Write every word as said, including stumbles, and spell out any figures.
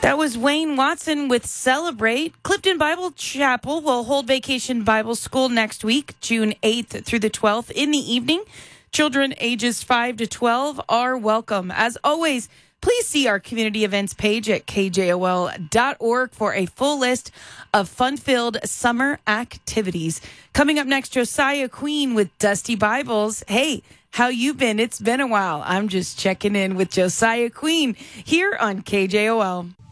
That was Wayne Watson with Celebrate. Clifton Bible Chapel will hold Vacation Bible School next week, June eighth through the twelfth in the evening. Children ages five to twelve are welcome. As always, please see our community events page at k j o l dot org for a full list of fun-filled summer activities. Coming up next, Josiah Queen with Dusty Bibles. Hey, how you been? It's been a while. I'm just checking in with Josiah Queen here on K J O L.